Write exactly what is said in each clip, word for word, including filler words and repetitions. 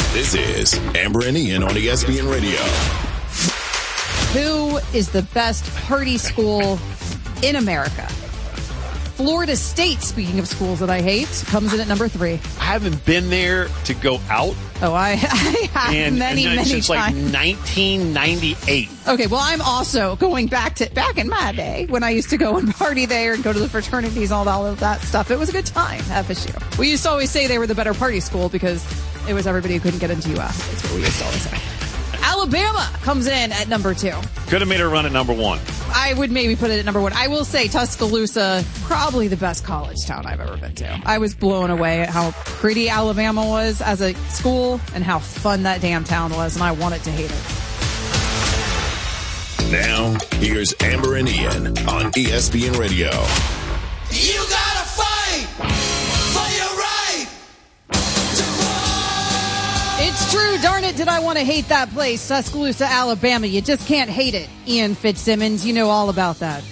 This is Amber and Ian on E S P N Radio. Who is the best party school in America? Florida State, speaking of schools that I hate, comes in at number three. I haven't been there to go out. Oh, I, I have and, many, and many since times. Since like nineteen ninety-eight. Okay, well, I'm also going back to back in my day when I used to go and party there and go to the fraternities, all, all of that stuff. It was a good time, F S U. We used to always say they were the better party school because it was everybody who couldn't get into U S. That's what we used to always say. Alabama comes in at number two. Could have made her run at number one. I would maybe put it at number one. I will say Tuscaloosa, probably the best college town I've ever been to. I was blown away at how pretty Alabama was as a school and how fun that damn town was, and I wanted to hate it. Now, here's Amber and Ian on E S P N Radio. You gotta fight for your right to run. It's true, darn it, did I want to hate that place, Tuscaloosa, Alabama. You just can't hate it. Ian Fitzsimmons, you know all about that.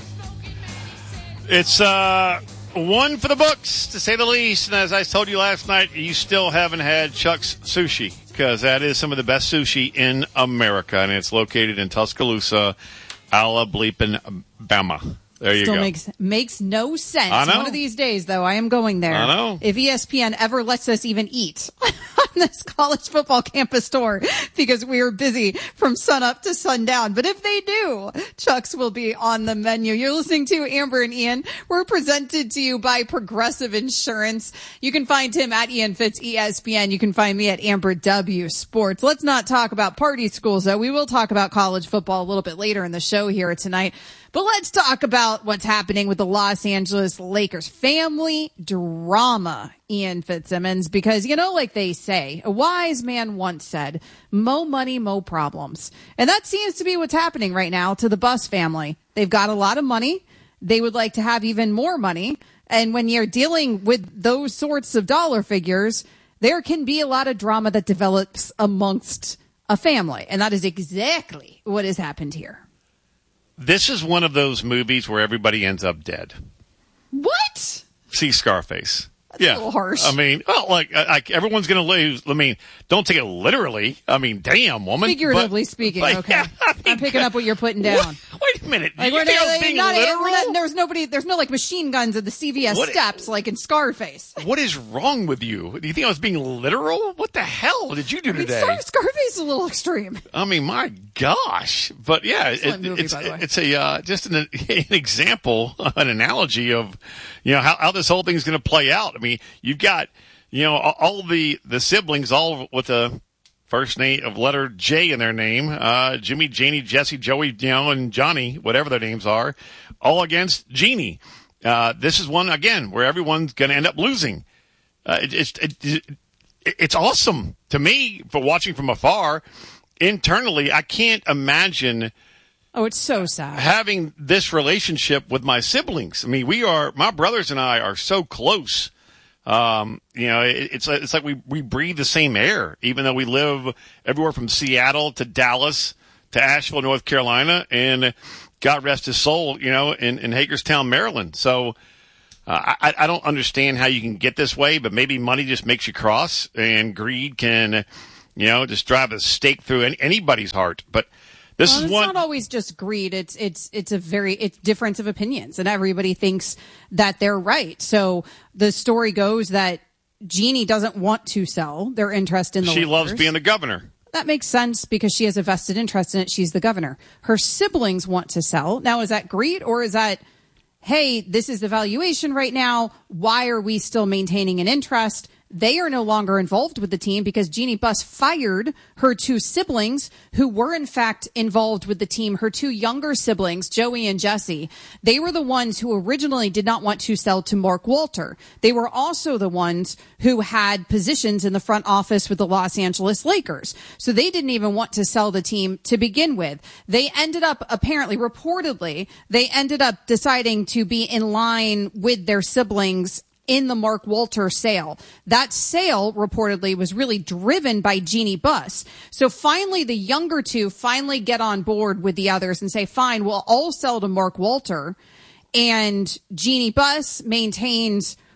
It's uh, one for the books, to say the least. And as I told you last night, you still haven't had Chuck's Sushi, because that is some of the best sushi in America, and it's located in Tuscaloosa, Alabama. There you Still go. makes makes no sense. I know. One of these days, though, I am going there. I know. If E S P N ever lets us even eat on this college football campus tour, because we are busy from sunup to sundown. But if they do, Chuck's will be on the menu. You're listening to Amber and Ian. We're presented to you by Progressive Insurance. You can find him at Ian Fitz E S P N. You can find me at Amber W Sports. Let's not talk about party schools, though. We will talk about college football a little bit later in the show here tonight. But let's talk about what's happening with the Los Angeles Lakers. Family drama, Ian Fitzsimmons, because, you know, like they say, a wise man once said, mo money, mo problems. And that seems to be what's happening right now to the Buss family. They've got a lot of money. They would like to have even more money. And when you're dealing with those sorts of dollar figures, there can be a lot of drama that develops amongst a family. And that is exactly what has happened here. This is one of those movies where everybody ends up dead. What? See Scarface. That's yeah. a little harsh. I mean, well, like, like everyone's going to lose. I mean, don't take it literally. I mean, damn, woman. Figuratively but, speaking, like, okay. Yeah, I mean, I'm picking up what you're putting down. What? Wait a minute. Like, you we're think not, I was being not, literal? we're not, there's nobody, there's no like machine guns at the C V S What- steps like in Scarface. What is wrong with you? Do you think I was being literal? What the hell did you do I mean, today? Scar- Scarface is a little extreme. I mean, my gosh. But yeah, it, Excellent movie, it's, by the way. it's a, uh, just an, an example, an analogy of, you know, how, how this whole thing's going to play out. I mean, you've got, you know, all, all the, the siblings, all with a first name of letter J in their name, uh, Jimmy, Janie, Jesse, Joey, you know, and Johnny, whatever their names are, all against Jeannie. Uh, this is one, again, where everyone's going to end up losing. Uh, it, it's, it, it, it's awesome to me for watching from afar. Internally, I can't imagine Oh, it's so sad. having this relationship with my siblings. I mean, we are, my brothers and I are so close. Um, you know, it, it's, it's like we, we breathe the same air, even though we live everywhere from Seattle to Dallas to Asheville, North Carolina, and God rest his soul, you know, in, in Hagerstown, Maryland. So, uh, I, I don't understand how you can get this way, but maybe money just makes you cross, and greed can, you know, just drive a stake through any, anybody's heart. But this well, is it's one. not always just greed. It's it's it's a very it's difference of opinions, and everybody thinks that they're right. So the story goes that Jeannie doesn't want to sell their interest in the She Lakers. loves being the governor. That makes sense because she has a vested interest in it. She's the governor. Her siblings want to sell. Now, is that greed or is that, hey, this is the valuation right now. Why are we still maintaining an interest? They are no longer involved with the team because Jeannie Buss fired her two siblings who were in fact involved with the team. Her two younger siblings, Joey and Jesse, they were the ones who originally did not want to sell to Mark Walter. They were also the ones who had positions in the front office with the Los Angeles Lakers. So they didn't even want to sell the team to begin with. They ended up, apparently, reportedly, they ended up deciding to be in line with their siblings in the Mark Walter sale. That sale reportedly was really driven by Jeannie Buss. So finally, the younger two finally get on board with the others and say, fine, we'll all sell to Mark Walter. And Jeannie Buss maintains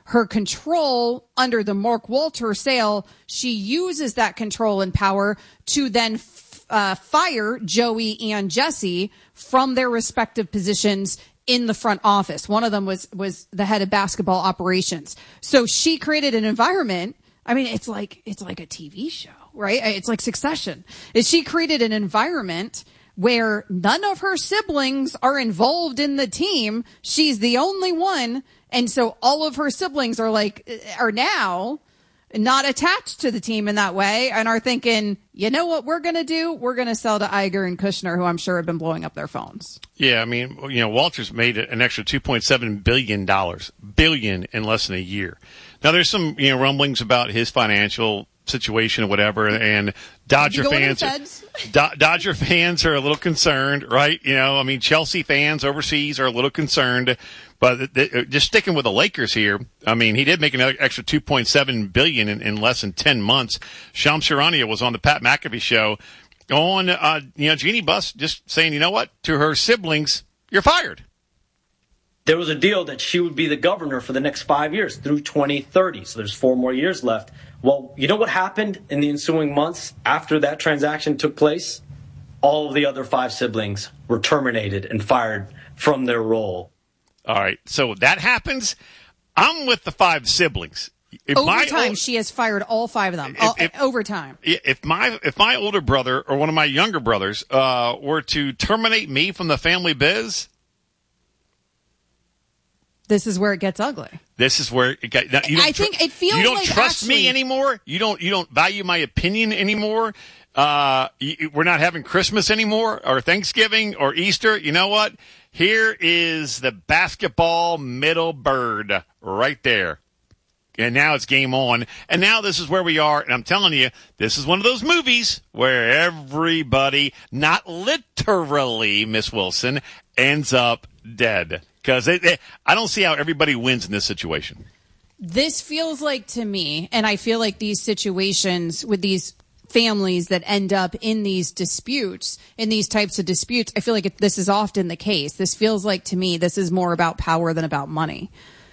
her control under the Mark Walter sale, she uses that control and power to then f- uh, fire Joey and Jesse from their respective positions in the front office. One of them was, was the head of basketball operations. So she created an environment. I mean, it's like, it's like a T V show, right? It's like Succession. She created an environment where none of her siblings are involved in the team. She's the only one. And so all of her siblings are like, are now not attached to the team in that way and are thinking, you know what we're going to do? We're going to sell to Iger and Kushner, who I'm sure have been blowing up their phones. Yeah, I mean, you know, Walters made an extra two point seven billion dollars, billion in less than a year. Now, there's some, you know, rumblings about his financial situation or whatever, and Dodger fans, Do- Dodger fans are a little concerned, right? You know, I mean, Chelsea fans overseas are a little concerned, but th- th- just sticking with the Lakers here, I mean, he did make an extra two point seven billion dollars in, in less than ten months. Shams Charania was on the Pat McAfee show on, uh, you know, Jeannie Buss just saying, you know what, to her siblings, you're fired. There was a deal that she would be the governor for the next five years through twenty thirty. So there's four more years left. Well, you know what happened in the ensuing months after that transaction took place? All of the other five siblings were terminated and fired from their role. All right. So that happens. I'm with the five siblings. If over time, old, she has fired all five of them. If, all, if, over time. If my if my older brother or one of my younger brothers uh, were to terminate me from the family biz, this is where it gets ugly. This is where it got. Now, you don't I think tr- it feels you don't like trust actually, me anymore. You don't. You don't value my opinion anymore. Uh, you, we're not having Christmas anymore, or Thanksgiving, or Easter. You know what? Here is the basketball middle bird right there. And now it's game on. And now this is where we are. And I'm telling you, this is one of those movies where everybody, not literally, Miss Wilson, ends up dead. Because I don't see how everybody wins in this situation. This feels like, to me, and I feel like these situations with these families that end up in these disputes, in these types of disputes, I feel like it, this is often the case. This feels like, to me, this is more about power than about money.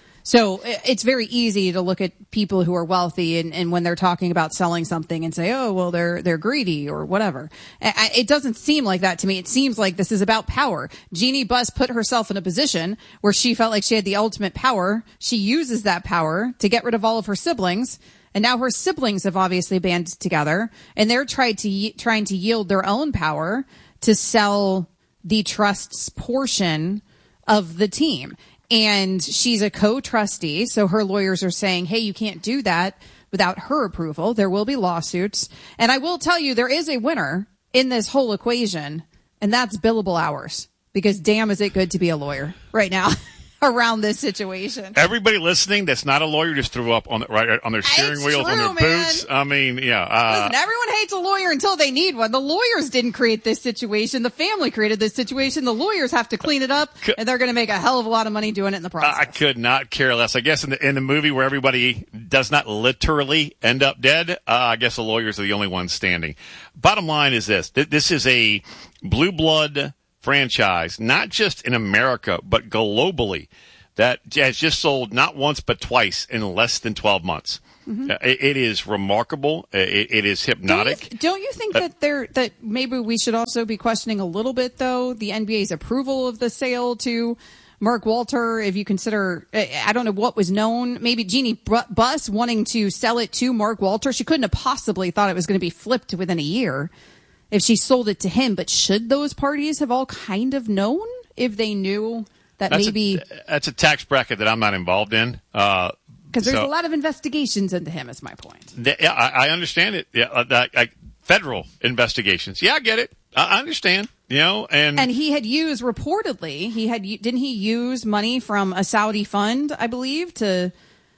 So it's very easy to look at people who are wealthy and, and when they're talking about selling something and say, oh, well, they're they're greedy or whatever. I, it doesn't seem like that to me. It seems like this is about power. Jeannie Buss put herself in a position where she felt like she had the ultimate power. She uses that power to get rid of all of her siblings. And now her siblings have obviously banded together and they're tried to trying to yield their own power to sell the trust's portion of the team. And she's a co-trustee, so her lawyers are saying, hey, you can't do that without her approval. There will be lawsuits. And I will tell you, there is a winner in this whole equation, and that's billable hours. Because damn, is it good to be a lawyer right now around this situation. Everybody listening that's not a lawyer just threw up on the, right on their steering it's wheels, true, on their man. boots. I mean, yeah. Uh, Listen, everyone hates a lawyer until they need one. The lawyers didn't create this situation. The family created this situation. The lawyers have to clean it up, and they're going to make a hell of a lot of money doing it in the process. I could not care less. I guess in the in the movie where everybody does not literally end up dead, uh, I guess the lawyers are the only ones standing. Bottom line is this. This is a blue blood franchise, not just in America, but globally, that has just sold not once but twice in less than twelve months. Mm-hmm. Uh, it, it is remarkable. It, it is hypnotic. Don't you, don't you think uh, that there that maybe we should also be questioning a little bit, though, the N B A's approval of the sale to Mark Walter? If you consider, I don't know what was known, maybe Jeannie Buss wanting to sell it to Mark Walter. She couldn't have possibly thought it was going to be flipped within a year if she sold it to him. But should those parties have all kind of known if they knew that that's maybe a, that's a tax bracket that I'm not involved in. Uh, Because there's so, a lot of investigations into him, is my point. The, yeah, I, I understand it. Yeah, uh, I, federal investigations. Yeah, I get it. I, I understand. You know, and and he had used reportedly he had didn't he use money from a Saudi fund, I believe, to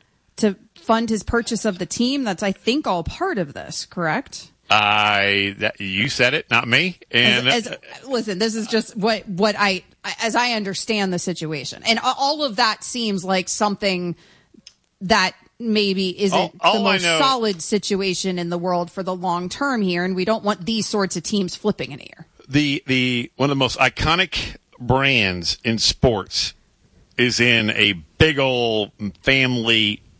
to fund his purchase of the team. That's, I think, all part of this. Correct? I that, you said it, not me. And as, as, listen, this is just what what I as I understand the situation, and all of that seems like something that maybe isn't all, all the most solid situation in the world for the long term here, and we don't want these sorts of teams flipping in a year. The the one of the most iconic brands in sports is in a big old family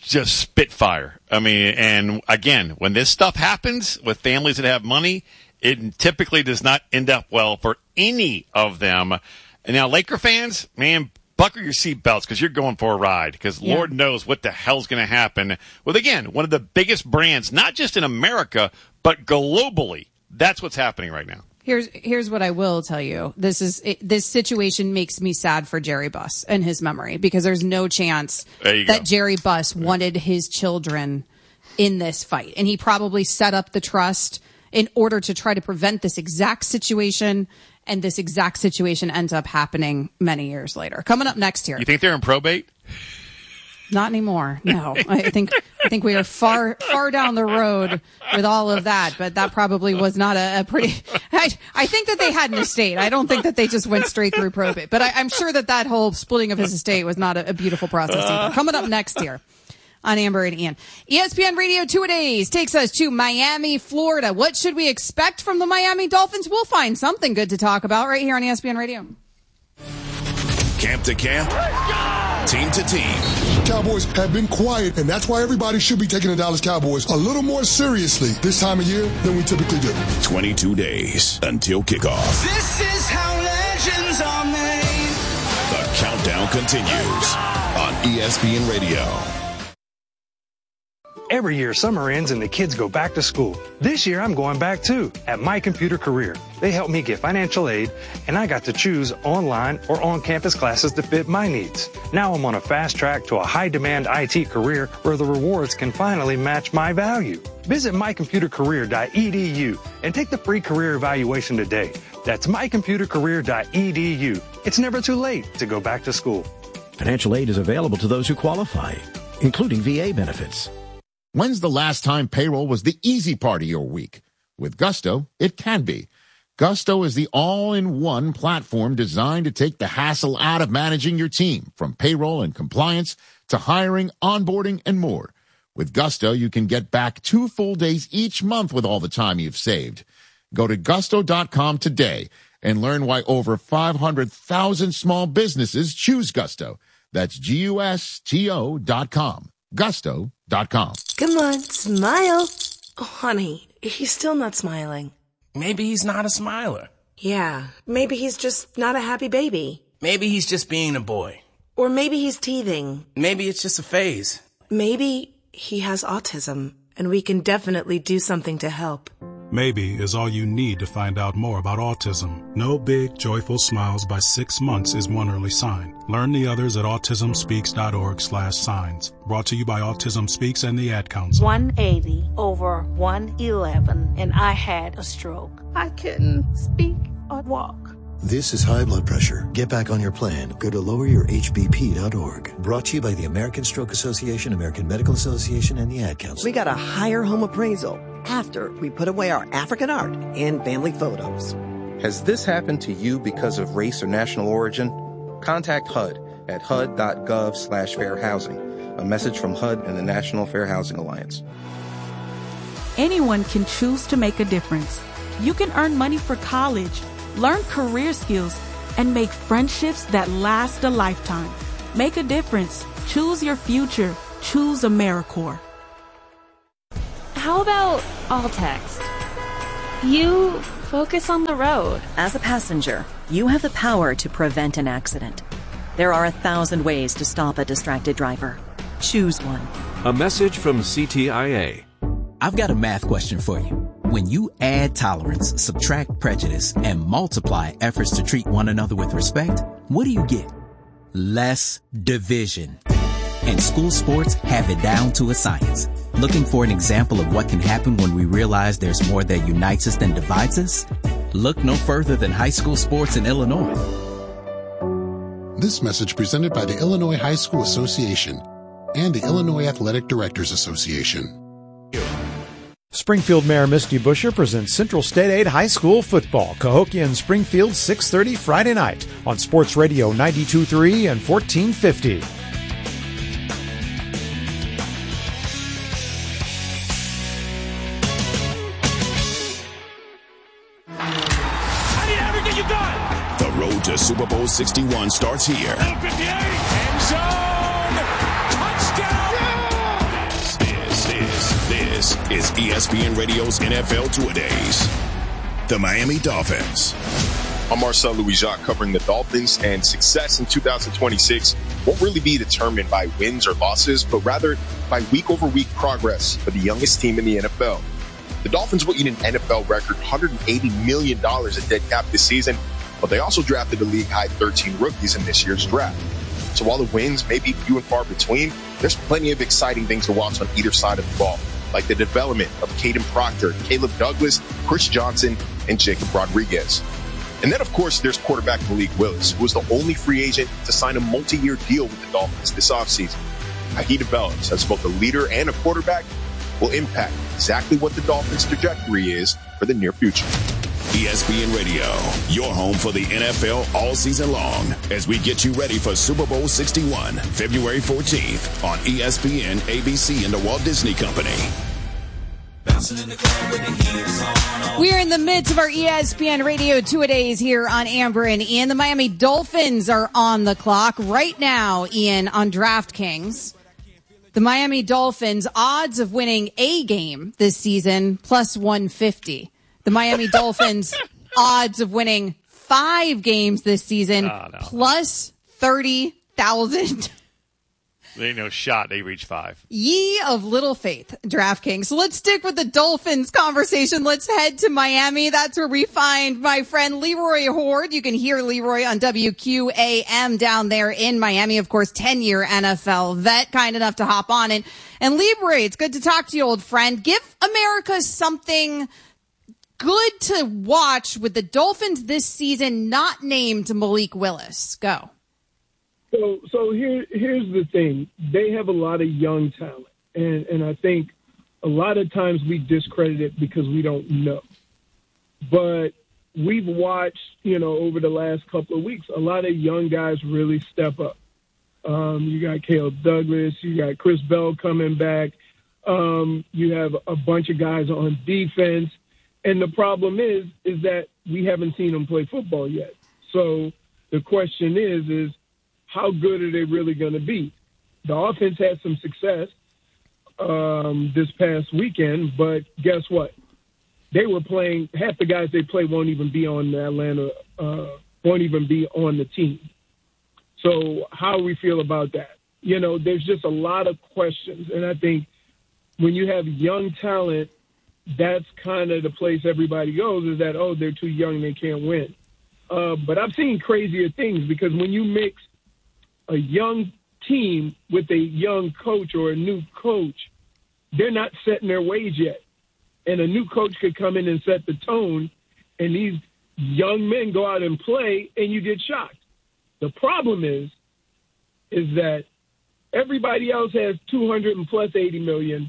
just spitfire. I mean, and again, when this stuff happens with families that have money, it typically does not end up well for any of them. And now, Laker fans, man, buckle your seatbelts because you're going for a ride because yeah. Lord knows what the hell's going to happen with, again, one of the biggest brands, not just in America, but globally. That's what's happening right now. Here's here's what I will tell you. This is it, this situation makes me sad for Jerry Buss and his memory because there's no chance that go. Jerry Buss wanted his children in this fight. And he probably set up the trust in order to try to prevent this exact situation. And this exact situation ends up happening many years later. Coming up next here. You think they're in probate? Not anymore. No, I think I think we are far far down the road with all of that. But that probably was not a, a pretty. I, I think that they had an estate. I don't think that they just went straight through probate. But I, I'm sure that that whole splitting of his estate was not a, a beautiful process either. Coming up next here on Amber and Ian, E S P N Radio Two-A-Days takes us to Miami, Florida. What should we expect from the Miami Dolphins? We'll find something good to talk about right here on E S P N Radio. Camp to camp, team to team. Cowboys have been quiet, and that's why everybody should be taking the Dallas Cowboys a little more seriously this time of year than we typically do. twenty-two days until kickoff. This is how legends are made. The countdown continues on E S P N Radio. Every year, summer ends and the kids go back to school. This year, I'm going back too at My Computer Career. They helped me get financial aid, and I got to choose online or on-campus classes that fit my needs. Now I'm on a fast track to a high-demand I T career where the rewards can finally match my value. Visit my computer career dot e d u and take the free career evaluation today. That's my computer career dot e d u. It's never too late to go back to school. Financial aid is available to those who qualify, including V A benefits. When's the last time payroll was the easy part of your week? With Gusto, it can be. Gusto is the all-in-one platform designed to take the hassle out of managing your team, from payroll and compliance to hiring, onboarding, and more. With Gusto, you can get back two full days each month with all the time you've saved. Go to gusto dot com today and learn why over five hundred thousand small businesses choose Gusto. That's G U S T O dot com. gusto dot com. Come on, smile. Oh, honey, he's still not smiling. Maybe he's not a smiler. Yeah, maybe he's just not a happy baby. Maybe he's just being a boy. Or maybe he's teething. Maybe it's just a phase. Maybe he has autism, and we can definitely do something to help. Maybe is all you need to find out more about autism. No big, joyful smiles by six months is one early sign. Learn the others at autism speaks dot org slash signs. Brought to you by Autism Speaks and the Ad Council. one eighty over one eleven, and I had a stroke. I couldn't speak or walk. This is high blood pressure. Get back on your plan. Go to lower your h b p dot org. Brought to you by the American Stroke Association, American Medical Association, and the Ad Council. We got a higher home appraisal after we put away our African art and family photos. Has this happened to you because of race or national origin? Contact H U D at H U D dot gov slash fair housing. A message from H U D and the National Fair Housing Alliance. Anyone can choose to make a difference. You can earn money for college, learn career skills, and make friendships that last a lifetime. Make a difference. Choose your future. Choose AmeriCorps. How about all text? You focus on the road. As a passenger, you have the power to prevent an accident. There are a thousand ways to stop a distracted driver. Choose one. A message from C T I A. I've got a math question for you. When you add tolerance, subtract prejudice, and multiply efforts to treat one another with respect, what do you get? Less division. And school sports have it down to a science. Looking for an example of what can happen when we realize there's more that unites us than divides us? Look no further than high school sports in Illinois. This message presented by the Illinois High School Association and the Illinois Athletic Directors Association. Springfield Mayor Misty Buscher presents Central State Aid High School football. Cahokia and Springfield, six thirty Friday night on Sports Radio ninety-two point three and fourteen fifty. To Super Bowl sixty-one starts here. End zone! Touchdown! This is E S P N Radio's N F L Two-A-Days. The Miami Dolphins. I'm Marcel Louis-Jacques covering the Dolphins, and success in two thousand twenty-six won't really be determined by wins or losses, but rather by week-over-week progress for the youngest team in the N F L. The Dolphins will eat an N F L record one hundred eighty million dollars in dead cap this season, but they also drafted a league-high thirteen rookies in this year's draft. So while the wins may be few and far between, there's plenty of exciting things to watch on either side of the ball, like the development of Caden Proctor, Caleb Douglas, Chris Johnson, and Jacob Rodriguez. And then, of course, there's quarterback Malik Willis, who was the only free agent to sign a multi-year deal with the Dolphins this offseason. How he develops as both a leader and a quarterback will impact exactly what the Dolphins' trajectory is for the near future. E S P N Radio, your home for the N F L all season long, as we get you ready for Super Bowl sixty-one, February fourteenth on E S P N, A B C, and the Walt Disney Company. We're in the midst of our E S P N Radio Two-A-Days here on Amber and Ian. The Miami Dolphins are on the clock right now, Ian, on DraftKings. The Miami Dolphins odds of winning a game this season plus one fifty. The Miami Dolphins odds of winning five games this season oh, no. plus thirty thousand. There ain't no shot they reach five. Ye of little faith, DraftKings. So let's stick with the Dolphins conversation. Let's head to Miami. That's where we find my friend Leroy Hoard. You can hear Leroy on W Q A M down there in Miami. Of course, ten-year N F L vet, kind enough to hop on. And, and Leroy, it's good to talk to you, old friend. Give America something good to watch with the Dolphins this season not named Malik Willis. Go. So, so here, here's the thing. They have a lot of young talent, and, and I think a lot of times we discredit it because we don't know. But we've watched, you know, over the last couple of weeks, a lot of young guys really step up. Um, you got Caleb Douglas, you got Chris Bell coming back. Um, you have a bunch of guys on defense, and the problem is, is that we haven't seen them play football yet. So the question is, is how good are they really going to be? The offense had some success um, this past weekend, but guess what? They were playing – half the guys they play won't even be on the Atlanta uh, – won't even be on the team. So how we feel about that? You know, there's just a lot of questions, and I think when you have young talent, that's kind of the place everybody goes is that, oh, they're too young, they can't win. Uh, but I've seen crazier things because when you mix – a young team with a young coach or a new coach, they're not setting their ways yet. And a new coach could come in and set the tone, and these young men go out and play, and you get shocked. The problem is, is that everybody else has two hundred and plus eighty million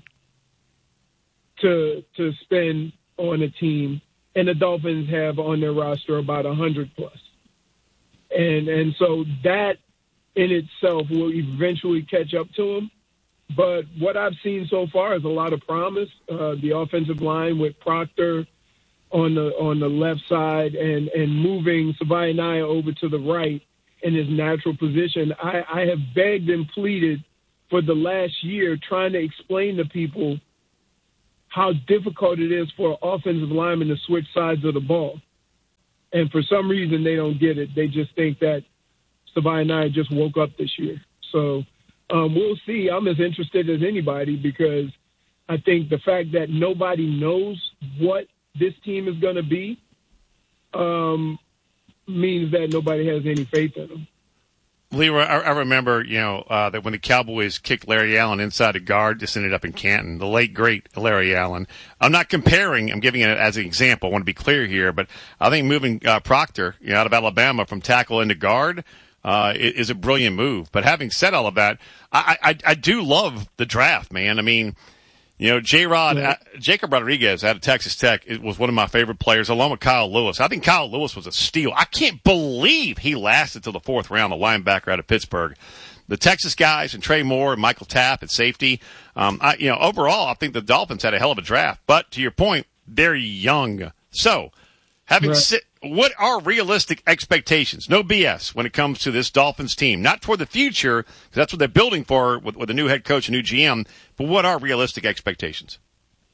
to to spend on a team, and the Dolphins have on their roster about one hundred plus. And and so that in itself will eventually catch up to them. But what I've seen so far is a lot of promise. Uh, the offensive line with Proctor on the on the left side and, and moving Savaiinaea over to the right in his natural position. I, I have begged and pleaded for the last year trying to explain to people how difficult it is for offensive linemen to switch sides of the ball. And for some reason, they don't get it. They just think that Savaiinaea just woke up this year. So um, we'll see. I'm as interested as anybody because I think the fact that nobody knows what this team is going to be um, means that nobody has any faith in them. Leroy, I, I remember, you know, uh, that when the Cowboys kicked Larry Allen inside a guard, just ended up in Canton, the late, great Larry Allen. I'm not comparing, I'm giving it as an example. I want to be clear here, but I think moving uh, Proctor, you know, out of Alabama from tackle into guard uh, is a brilliant move. But having said all of that, I, I, I do love the draft, man. I mean, you know, J-Rod, yeah. uh, Jacob Rodriguez out of Texas Tech was one of my favorite players, along with Kyle Lewis. I think Kyle Lewis was a steal. I can't believe he lasted till the fourth round, the linebacker out of Pittsburgh. The Texas guys and Trey Moore and Michael Tapp at safety. Um, I, you know, overall, I think the Dolphins had a hell of a draft. But to your point, they're young. So, having right. si- what are realistic expectations? No B S when it comes to this Dolphins team. Not for the future, because that's what they're building for with, with a new head coach, a new G M. But what are realistic expectations?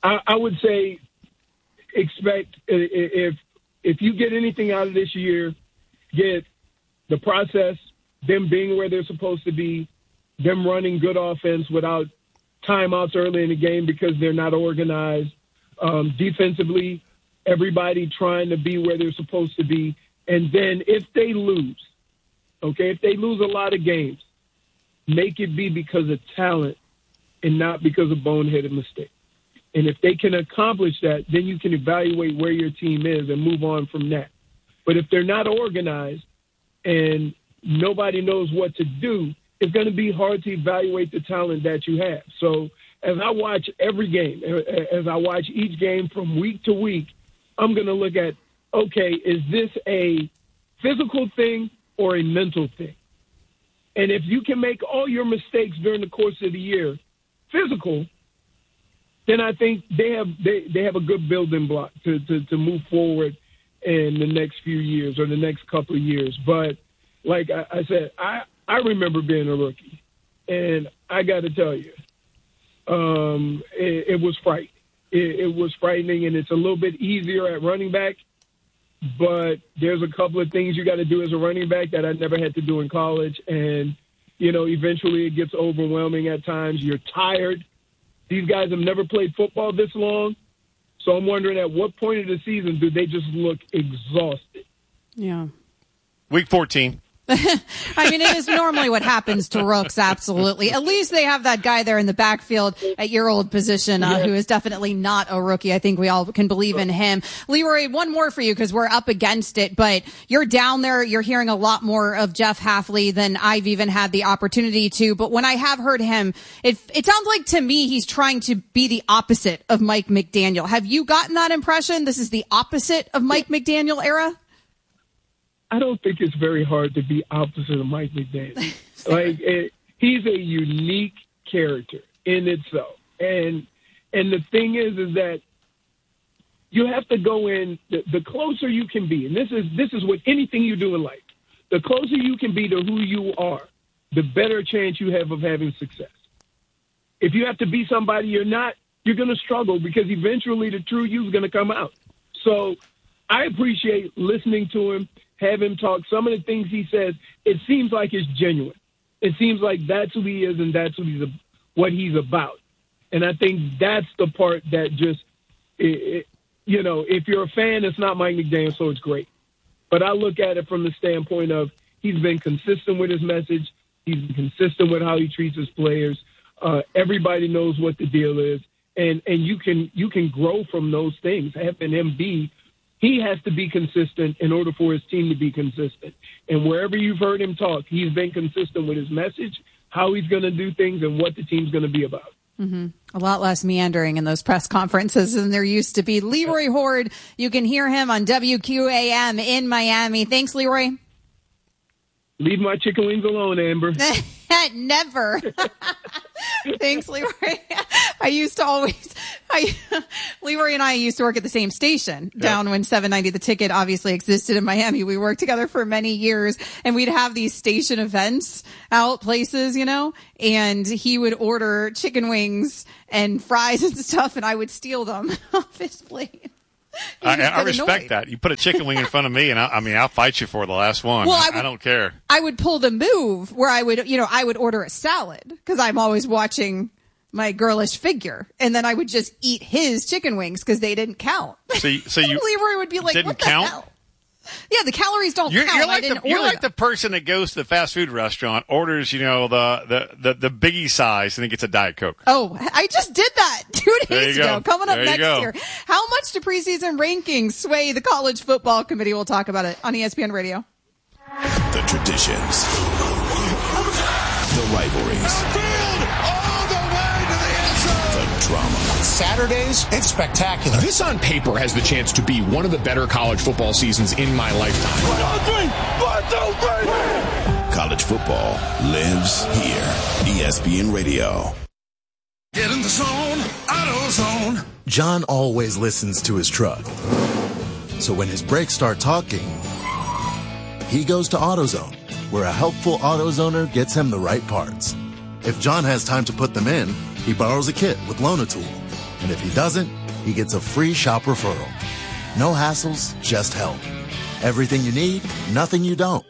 I, I would say expect if if you get anything out of this year, get the process, them being where they're supposed to be, them running good offense without timeouts early in the game because they're not organized. Um, defensively, everybody trying to be where they're supposed to be. And then if they lose, okay, if they lose a lot of games, make it be because of talent and not because of boneheaded mistake. And if they can accomplish that, then you can evaluate where your team is and move on from that. But if they're not organized and nobody knows what to do, it's going to be hard to evaluate the talent that you have. So as I watch every game, as I watch each game from week to week, I'm going to look at, okay, is this a physical thing or a mental thing? And if you can make all your mistakes during the course of the year physical, then I think they have they, they have a good building block to, to, to move forward in the next few years or the next couple of years. But like I, I said, I, I remember being a rookie, and I got to tell you, um, it, it was frightening. It, it was frightening, and it's a little bit easier at running back, but there's a couple of things you got to do as a running back that I never had to do in college, and, you know, eventually it gets overwhelming at times. You're tired. These guys have never played football this long, so I'm wondering at what point of the season do they just look exhausted? Yeah. Week fourteen. I mean, it is normally what happens to rooks, absolutely. At least they have that guy there in the backfield at your old position uh, who is definitely not a rookie. I think we all can believe in him. Leroy, one more for you because we're up against it, but you're down there. You're hearing a lot more of Jeff Hafley than I've even had the opportunity to. But when I have heard him, it, it sounds like to me he's trying to be the opposite of Mike McDaniel. Have you gotten that impression? This is the opposite of Mike McDaniel era? I don't think it's very hard to be opposite of Mike McDaniel. like it, he's a unique character in itself, and and the thing is, is that you have to go in. The, the closer you can be, and this is this is with anything you do in life. The closer you can be to who you are, the better chance you have of having success. If you have to be somebody you're not, you're going to struggle because eventually the true you is going to come out. So I appreciate listening to him. Have him talk. Some of the things he says, it seems like it's genuine. It seems like that's who he is and that's what he's, what he's about. And I think that's the part that just, it, it, you know, if you're a fan, it's not Mike McDaniel, so it's great. But I look at it from the standpoint of he's been consistent with his message. He's been consistent with how he treats his players. Uh, everybody knows what the deal is. And, and you can, you can grow from those things. Having him be He has to be consistent in order for his team to be consistent. And wherever you've heard him talk, he's been consistent with his message, how he's going to do things, and what the team's going to be about. Mm-hmm. A lot less meandering in those press conferences than there used to be. Leroy Hoard, you can hear him on W Q A M in Miami. Thanks, Leroy. Leave my chicken wings alone, Amber. Never. Thanks, Leroy. I used to always, I, Leroy and I used to work at the same station down yep. when seven ninety The Ticket obviously existed in Miami. We worked together for many years, and we'd have these station events out places, you know, and he would order chicken wings and fries and stuff, and I would steal them off his plate. I, I respect annoyed. that. You put a chicken wing in front of me, and I, I mean, I'll fight you for the last one. Well, I, would, I don't care. I would pull the move where I would, you know, I would order a salad because I'm always watching my girlish figure, and then I would just eat his chicken wings because they didn't count. So, you, so you Leroy would be like, didn't "What the count? hell?" Yeah, the calories don't you're, count. You're like, I didn't the, you're order like the person that goes to the fast food restaurant, orders, you know, the, the, the, the biggie size, and then gets a Diet Coke. Oh, I just did that two days ago. Go. Coming up there next year. How much do preseason rankings sway the college football committee? We'll talk about it on E S P N Radio. The traditions. The rivalries. Drama. Saturdays, it's spectacular. This on paper has the chance to be one of the better college football seasons in my lifetime. One, two, three. One, two, three. College football lives here. E S P N Radio. Get in the zone, AutoZone. John always listens to his truck. So when his brakes start talking, he goes to AutoZone, where a helpful AutoZoner gets him the right parts. If John has time to put them in, he borrows a kit with Loan-A-Tool. And if he doesn't, he gets a free shop referral. No hassles, just help. Everything you need, nothing you don't.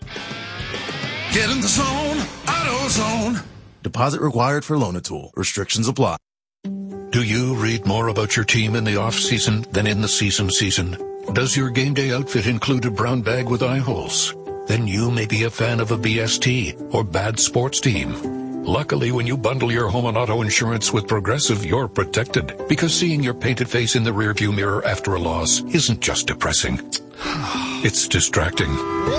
Get in the zone, AutoZone. Deposit required for Loan-A-Tool. Restrictions apply. Do you read more about your team in the off-season than in the season season? Does your game day outfit include a brown bag with eye holes? Then you may be a fan of a B S T or bad sports team. Luckily, when you bundle your home and auto insurance with Progressive, you're protected. Because seeing your painted face in the rearview mirror after a loss isn't just depressing. It's distracting.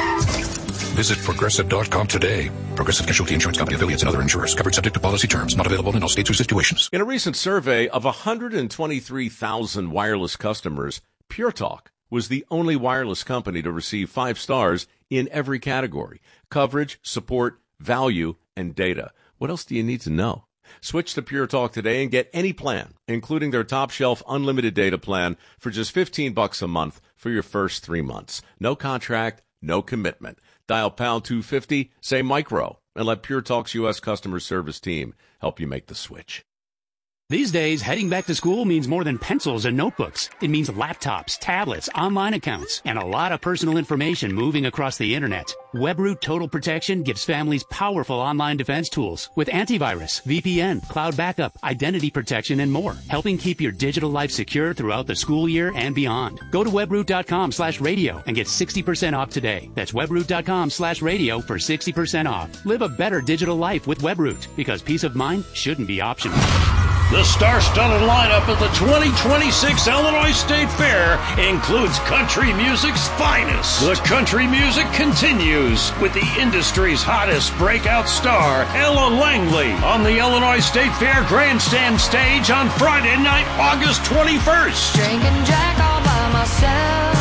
Visit Progressive dot com today. Progressive Casualty Insurance Company affiliates and other insurers. Covered subject to policy terms. Not available in all states or situations. In a recent survey of one hundred twenty-three thousand wireless customers, Pure Talk was the only wireless company to receive five stars in every category: coverage, support, value, and data. What else do you need to know? Switch to Pure Talk today and get any plan, including their top-shelf unlimited data plan, for just fifteen bucks a month for your first three months. No contract, no commitment. Dial pound two fifty, say micro, and let Pure Talk's U S customer service team help you make the switch. These days, heading back to school means more than pencils and notebooks. It means laptops, tablets, online accounts, and a lot of personal information moving across the internet. WebRoot Total Protection gives families powerful online defense tools with antivirus, V P N, cloud backup, identity protection, and more, helping keep your digital life secure throughout the school year and beyond. Go to webroot.com slash radio and get sixty percent off today. That's webroot.com slash radio for sixty percent off. Live a better digital life with WebRoot, because peace of mind shouldn't be optional. The star-studded lineup at the twenty twenty-six Illinois State Fair includes country music's finest. The country music continues with the industry's hottest breakout star, Ella Langley, on the Illinois State Fair grandstand stage on Friday night, August twenty-first. Drinking Jack all by myself.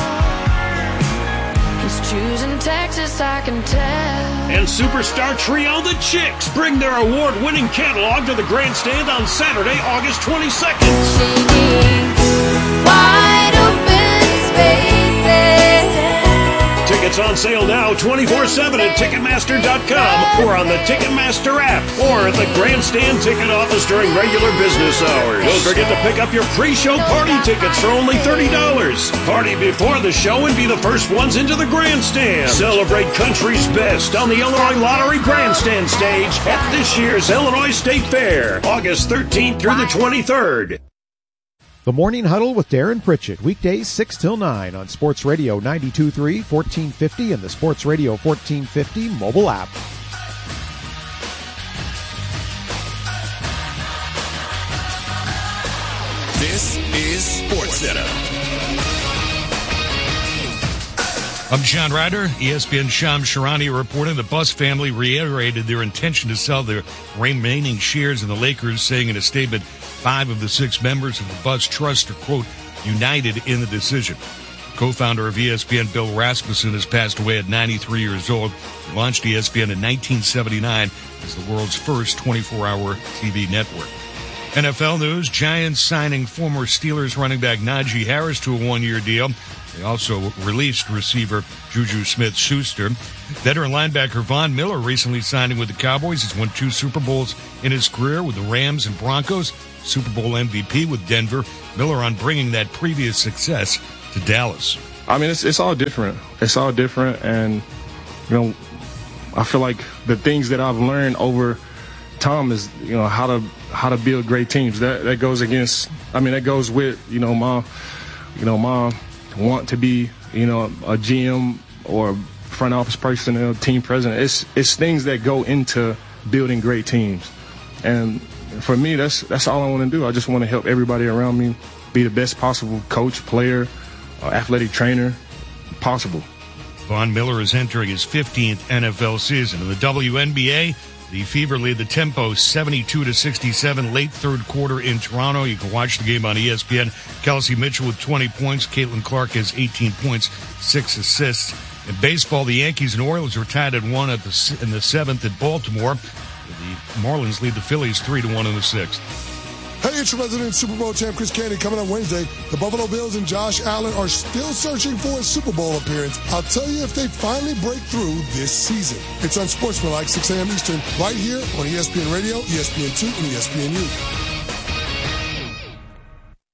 He's choosing Texas, I can tell. And superstar trio The Chicks bring their award-winning catalog to the grandstand on Saturday, August twenty-second. Wide open spaces. Tickets on sale now twenty-four seven at Ticketmaster dot com or on the Ticketmaster app or at the grandstand ticket office during regular business hours. Don't forget to pick up your pre-show party tickets for only thirty dollars. Party before the show and be the first ones into the grandstand. Celebrate country's best on the Illinois Lottery grandstand stage at this year's Illinois State Fair, August thirteenth through the twenty-third. The Morning Huddle with Darren Pritchett, weekdays six till nine on Sports Radio ninety-two point three, fourteen fifty, and the Sports Radio fourteen fifty mobile app. This is SportsCenter. I'm John Ryder. E S P N Shams Charania reporting the Buss family reiterated their intention to sell their remaining shares in the Lakers, saying in a statement, five of the six members of the Buss Trust are, quote, united in the decision. Co-founder of E S P N, Bill Rasmussen, has passed away at ninety-three years old. He launched E S P N in nineteen seventy-nine as the world's first twenty-four hour T V network. N F L news, Giants signing former Steelers running back Najee Harris to a one-year deal. They also released receiver Juju Smith-Schuster. Veteran linebacker Von Miller recently signing with the Cowboys. He's won two Super Bowls in his career with the Rams and Broncos. Super Bowl M V P with Denver. Miller on bringing that previous success to Dallas. I mean, it's it's all different. It's all different, and you know, I feel like the things that I've learned over time is, you know, how to how to build great teams. That that goes against. I mean, that goes with, you know, my, you know, my want to be, you know, a G M or front office personnel, team president. It's it's things that go into building great teams, and for me, that's that's all I want to do. I just want to help everybody around me be the best possible coach, player, uh, athletic trainer possible. Von Miller is entering his fifteenth N F L season. In the W N B A, the Fever lead the Tempo seventy-two to sixty-seven late third quarter in Toronto. You can watch the game on E S P N. Kelsey Mitchell with twenty points. Caitlin Clark has eighteen points, six assists. In baseball, the Yankees and Orioles are tied at one at the in the seventh at Baltimore. The Marlins lead the Phillies three to one in the sixth. Hey, it's your resident Super Bowl champ, Chris Candy. Coming on Wednesday, the Buffalo Bills and Josh Allen are still searching for a Super Bowl appearance. I'll tell you if they finally break through this season. It's on Sportsmanlike, six a.m. Eastern, right here on E S P N Radio, E S P N two, and E S P N U.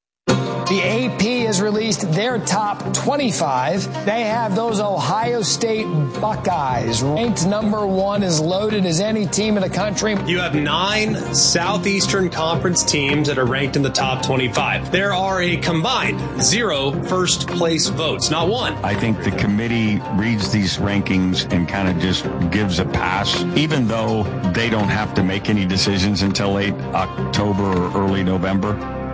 The A P has released their top twenty-five. They have those Ohio State Buckeyes ranked number one, as loaded as any team in the country. You have nine Southeastern Conference teams that are ranked in the top twenty-five. There are a combined zero first place votes, not one. I think the committee reads these rankings and kind of just gives a pass, even though they don't have to make any decisions until late October or early November.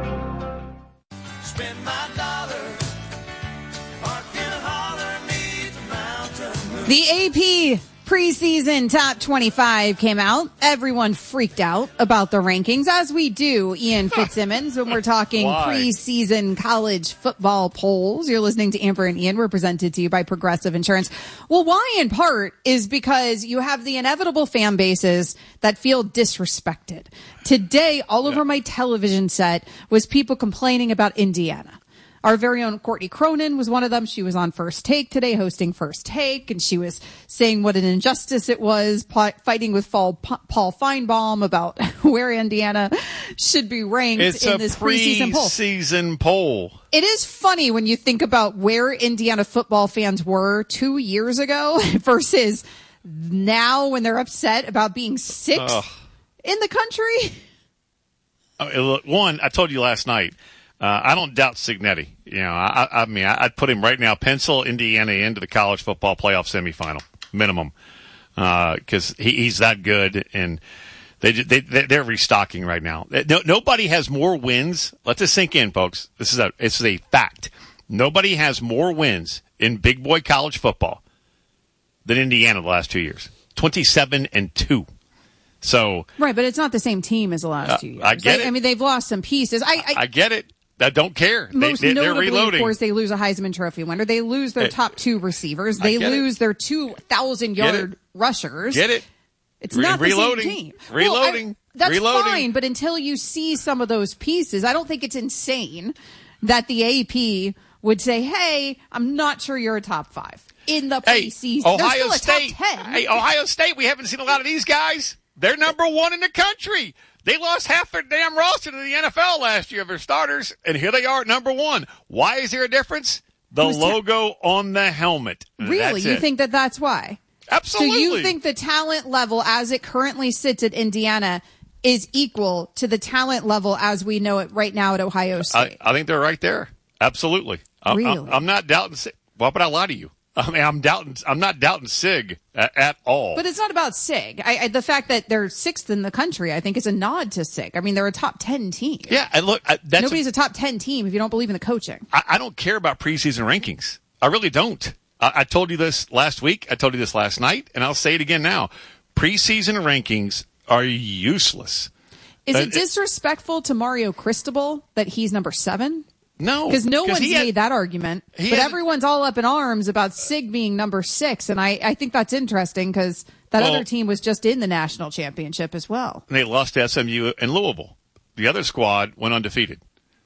The A P preseason top twenty-five came out. Everyone freaked out about the rankings, as we do, Ian Fitzsimmons, when we're talking preseason college football polls. You're listening to Amber and Ian. We're presented to you by Progressive Insurance. Well, why in part is because you have the inevitable fan bases that feel disrespected. Today, all over my television set was people complaining about Indiana. Our very own Courtney Cronin was one of them. She was on First Take today, hosting First Take, and she was saying what an injustice it was, fighting with Paul Feinbaum about where Indiana should be ranked it's in this preseason poll. Preseason poll. It is funny when you think about where Indiana football fans were two years ago versus now when they're upset about being sixth Ugh. in the country. Uh, one, I told you last night, Uh, I don't doubt Cignetti. You know, I, I mean, I'd put him right now, pencil Indiana into the college football playoff semifinal, minimum, because uh, he, he's that good, and they, they they're restocking right now. No, nobody has more wins. Let this sink in, folks. This is a it's a fact. Nobody has more wins in big boy college football than Indiana the last two years. Twenty-seven and two. So right, but it's not the same team as the last uh, two years. I get I, it. I mean, they've lost some pieces. I I, I get it. I don't care. Most they, they, notably, they're reloading. Of course, they lose a Heisman Trophy winner. They lose their hey, top two receivers. They lose it. their two thousand yard rushers. Get it? It's Re- not the reloading. same team. Reloading. Well, I, that's reloading. fine, but until you see some of those pieces, I don't think it's insane that the A P would say, "Hey, I'm not sure you're a top five in the hey, preseason." Ohio They're still State. a top ten. Hey, Ohio State. We haven't seen a lot of these guys. They're number one in the country. They lost half their damn roster to the N F L last year of their starters, and here they are at number one. Why is there a difference? The logo ta- on the helmet. Really? That's you it. think that that's why? Absolutely. So you think the talent level as it currently sits at Indiana is equal to the talent level as we know it right now at Ohio State? I, I think they're right there. Absolutely. I, really? I'm, I'm not doubting. Why would I lie to you? I mean, I'm doubting. I'm not doubting Sig at, at all. But it's not about Sig. I, I, the fact that they're sixth in the country, I think, is a nod to Sig. I mean, they're a top ten team. Yeah, and look, I, that's nobody's a, a top ten team if you don't believe in the coaching. I, I don't care about preseason rankings. I really don't. I, I told you this last week. I told you this last night, and I'll say it again now. Preseason rankings are useless. Is uh, it disrespectful to Mario Cristobal that he's number seven? No, because no one's had, made that argument, but had, everyone's all up in arms about Sig being number six, and I, I think that's interesting because that well, other team was just in the national championship as well. And they lost to S M U and Louisville. The other squad went undefeated.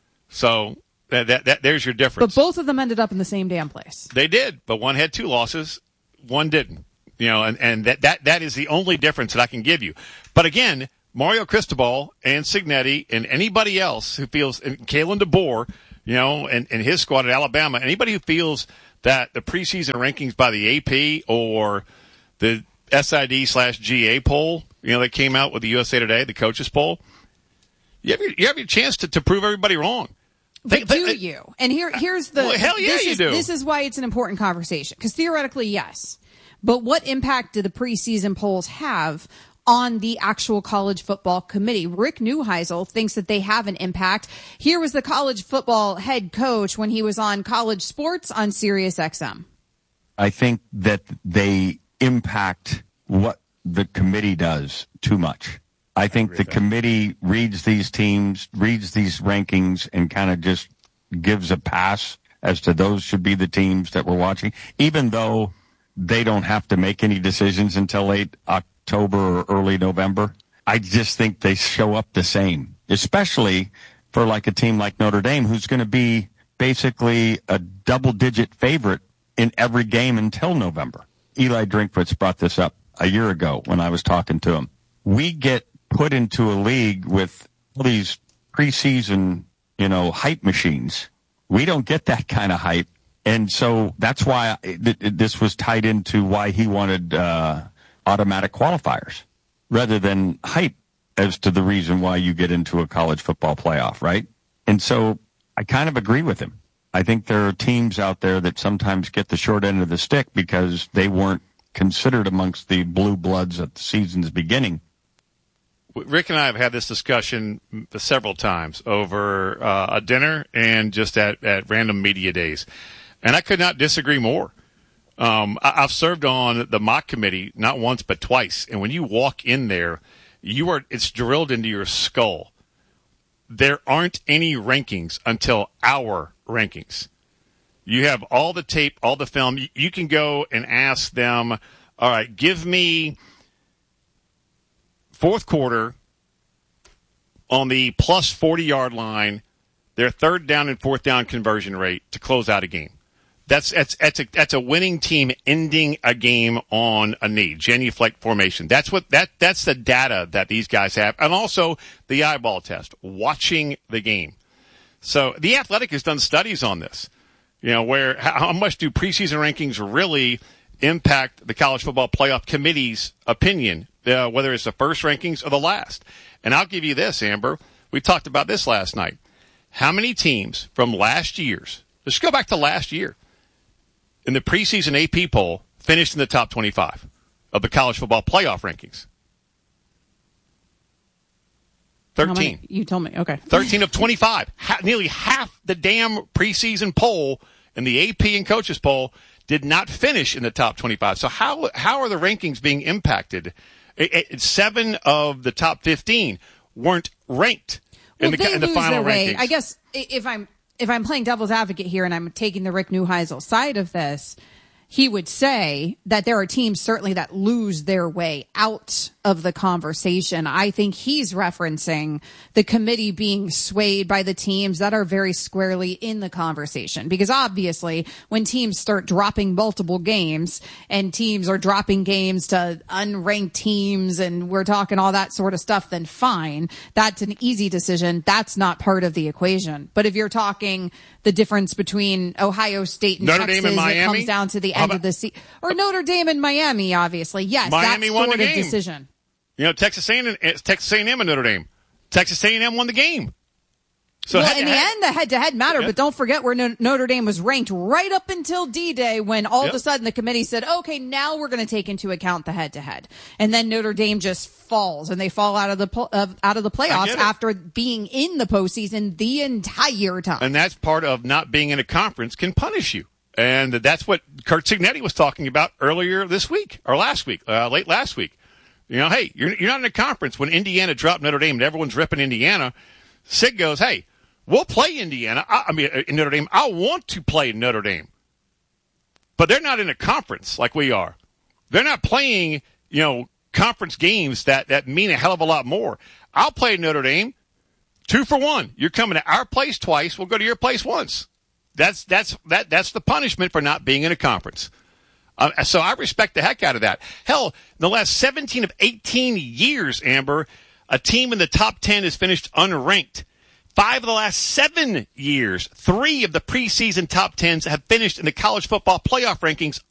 So that, that, that there's your difference. But both of them ended up in the same damn place. They did, but one had two losses, one didn't. You know, and, and that, that that is the only difference that I can give you. But again, Mario Cristobal and Cignetti and anybody else who feels, and Kalen DeBoer, you know, and, and his squad at Alabama, anybody who feels that the preseason rankings by the A P or the S I D slash G A poll, you know, that came out with the U S A Today, the coaches poll, you have your, you have your chance to, to prove everybody wrong. But do you? And here, here's the. Well, hell yeah, this you is, do. This is why it's an important conversation. Because theoretically, yes. But what impact do the preseason polls have on the actual college football committee? Rick Neuheisel thinks that they have an impact. Here was the college football head coach when he was on College Sports on Sirius X M. I think that they impact what the committee does too much. I think I the committee reads these teams, reads these rankings, and kind of just gives a pass as to those should be the teams that we're watching, even though they don't have to make any decisions until late October or early November. I just think they show up the same, especially for like a team like Notre Dame, who's going to be basically a double-digit favorite in every game until November. Eli Drinkwitz brought this up a year ago when I was talking to him. We get put into a league with all these preseason, you know, hype machines, We don't get that kind of hype. And so that's why th- this was tied into why he wanted uh, automatic qualifiers rather than hype as to the reason why you get into a college football playoff, right? And so I kind of agree with him. I think there are teams out there that sometimes get the short end of the stick because they weren't considered amongst the blue bloods at the season's beginning. Rick and I have had this discussion several times over uh, a dinner and just at, at random media days. And I could not disagree more. Um, I, I've served on the mock committee not once but twice. And when you walk in there, you are it's drilled into your skull. There aren't any rankings until our rankings. You have all the tape, all the film. You, you can go and ask them, all right, give me fourth quarter on the plus forty-yard line, their third down and fourth down conversion rate to close out a game. That's that's that's a that's a winning team ending a game on a knee, genuflect formation. That's what that that's the data that these guys have, and also the eyeball test, watching the game. So the Athletic has done studies on this. You know, where how much do preseason rankings really impact the college football playoff committee's opinion, uh, whether it's the first rankings or the last? And I'll give you this, Amber. We talked about this last night. How many teams from last year's, let's go back to last year, in the preseason A P poll finished in the top twenty-five of the college football playoff rankings? thirteen. You told me. Okay. thirteen of twenty-five. Ha- nearly half the damn preseason poll in the A P and coaches poll did not finish in the top twenty-five. So how how are the rankings being impacted? It, it, seven of the top fifteen weren't ranked in, well, the, in the final rankings. I guess if I'm if I'm playing devil's advocate here and I'm taking the Rick Neuheisel side of this, he would say that there are teams certainly that lose their way out of the conversation. I think he's referencing the committee being swayed by the teams that are very squarely in the conversation. Because obviously, when teams start dropping multiple games and teams are dropping games to unranked teams and we're talking all that sort of stuff, then fine. That's an easy decision. That's not part of the equation. But if you're talking the difference between Ohio State and Notre Texas, Dame and Miami? It comes down to the end of the season. Or Notre Dame and Miami, obviously. Yes, Miami that won sort the of game. decision. You know, Texas A and M, Texas A and M and Notre Dame. Texas A and M won the game. So well, head, in the head, end, the head-to-head mattered, yeah. but don't forget where no- Notre Dame was ranked right up until D-Day when all yep. of a sudden the committee said, okay, now we're going to take into account the head-to-head. And then Notre Dame just falls, and they fall out of the po- uh, out of the playoffs after being in the postseason the entire time. And that's part of not being in a conference can punish you. And that's what Kurt Cignetti was talking about earlier this week, or last week, uh, late last week. You know, hey, you're, you're not in a conference. When Indiana dropped Notre Dame and everyone's ripping Indiana, Sig goes, hey, we'll play Indiana. I, I mean, in Notre Dame. I want to play Notre Dame. But they're not in a conference like we are. They're not playing, you know, conference games that, that mean a hell of a lot more. I'll play Notre Dame. Two for one. You're coming to our place twice. We'll go to your place once. That's that's that that's the punishment for not being in a conference. Uh, so I respect the heck out of that. Hell, in the last seventeen of eighteen years, Amber, a team in the top ten has finished unranked. Five of the last seven years, three of the preseason top tens have finished in the college football playoff rankings